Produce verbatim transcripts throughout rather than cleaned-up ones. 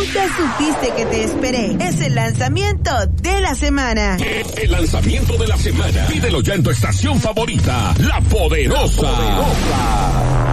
Nunca supiste que te esperé. Es el lanzamiento de la semana. El lanzamiento de la semana. Pídelo ya en tu estación favorita, La Poderosa. La Poderosa.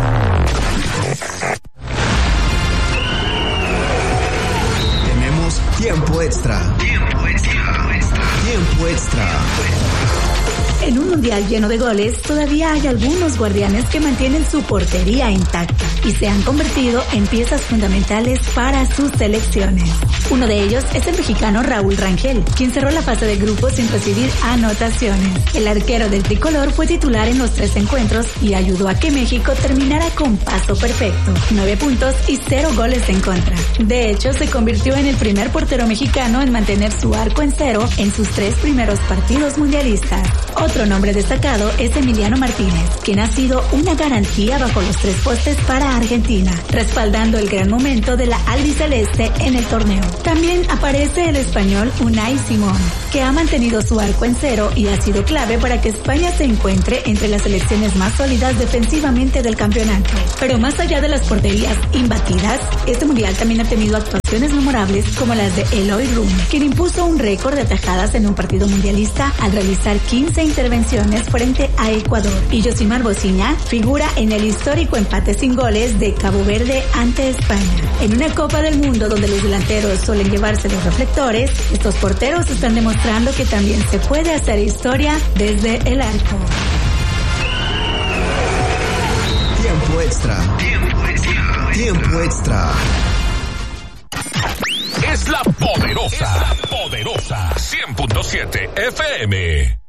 Tenemos tiempo extra. Tiempo extra. Tiempo extra. En un mundial lleno de goles, todavía hay algunos guardianes que mantienen su portería intacta y se han convertido en piezas fundamentales para sus selecciones. Uno de ellos es el mexicano Raúl Rangel, quien cerró la fase de grupos sin recibir anotaciones. El arquero del tricolor fue titular en los tres encuentros y ayudó a que México terminara con paso perfecto, nueve puntos y cero goles en contra. De hecho, se convirtió en el primer portero mexicano en mantener su arco en cero en sus tres primeros partidos mundialistas. Otro nombre destacado es Emiliano Martínez, quien ha sido una garantía bajo los tres postes para Argentina, respaldando el gran momento de la albiceleste en el torneo. También aparece el español Unai Simón, que ha mantenido su arco en cero y ha sido clave para que España se encuentre entre las selecciones más sólidas defensivamente del campeonato. Pero más allá de las porterías imbatidas, este mundial también ha tenido actuaciones memorables como las de Eloy Room, quien impuso un récord de atajadas en un partido mundialista al realizar quince intervenciones frente a Ecuador. Y Yosimar Bociña figura en el histórico empate sin goles de Cabo Verde ante España. En una Copa del Mundo donde los delanteros suelen llevarse los reflectores, estos porteros están demostrando que también se puede hacer historia desde el arco. Tiempo extra. Tiempo extra. Tiempo extra. Es la poderosa. Es la poderosa. cien punto siete F M.